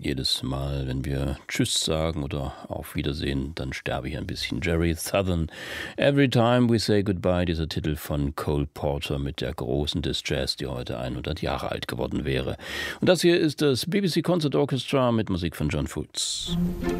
Jedes Mal, wenn wir Tschüss sagen oder Auf Wiedersehen, dann sterbe ich ein bisschen. Jerry Southern, Every Time We Say Goodbye, dieser Titel von Cole Porter mit der Großen des Jazz, die heute 100 Jahre alt geworden wäre. Und das hier ist das BBC Concert Orchestra mit Musik von John Fultz.